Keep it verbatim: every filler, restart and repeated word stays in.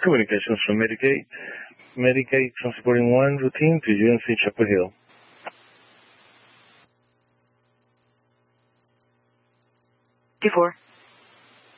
Communications from Medicaid. Medicaid transporting one routine to U N C Chapel Hill. two four.